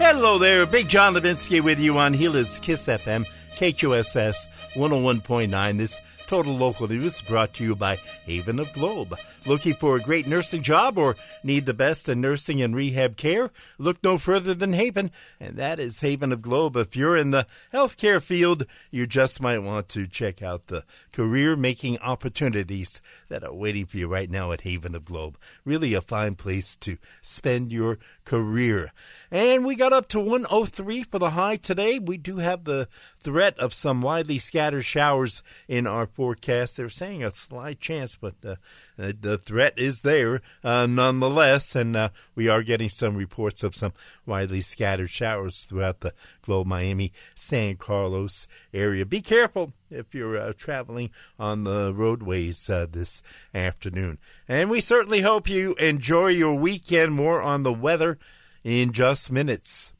Hello there, Big John Levinsky with you on Gila's Kiss FM, KQSS 101.9. This Total Local News brought to you by Haven of Globe. Looking for a great nursing job or need the best in nursing and rehab care? Look no further than Haven, and that is Haven of Globe. If you're in the healthcare field, you just might want to check out the career-making opportunities that are waiting for you right now at Haven of Globe. Really a fine place to spend your career. And we got up to 103 for the high today. We do have the threat of some widely scattered showers in our forecast. They're saying a slight chance, but the threat is there nonetheless. And we are getting some reports of some widely scattered showers throughout the Globe, Miami, San Carlos area. Be careful if you're traveling on the roadways this afternoon. And we certainly hope you enjoy your weekend. More on the weather in just minutes.